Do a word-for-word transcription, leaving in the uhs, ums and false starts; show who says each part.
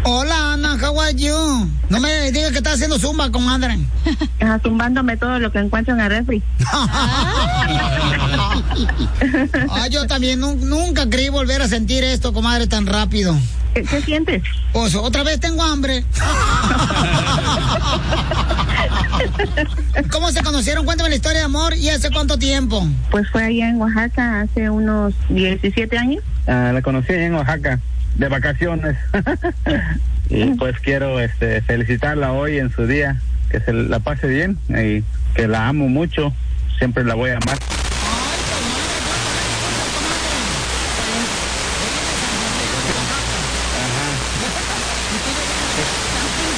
Speaker 1: Hola, Ana, how are you? No me digas que estás haciendo zumba, comadre.
Speaker 2: Ajá, zumbándome todo lo que encuentro en el refri.
Speaker 1: Ah, yo también nu- nunca creí volver a sentir esto, comadre, tan rápido.
Speaker 2: ¿Qué, qué sientes?
Speaker 1: Pues otra vez tengo hambre. ¿Cómo se conocieron? Cuéntame la historia de amor y hace cuánto tiempo.
Speaker 2: Pues fue allá en Oaxaca hace unos diecisiete años.
Speaker 3: Ah, la conocí allá en Oaxaca, de vacaciones. Y pues quiero este, felicitarla hoy en su día, que se la pase bien y que la amo mucho, siempre la voy a amar.